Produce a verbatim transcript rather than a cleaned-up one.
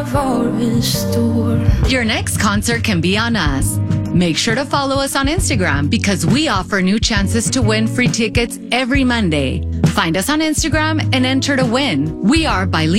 Your next concert can be on us. Make sure to follow us on Instagram because we offer new chances to win free tickets every Monday. Find us on Instagram and enter to win. We are Bilingual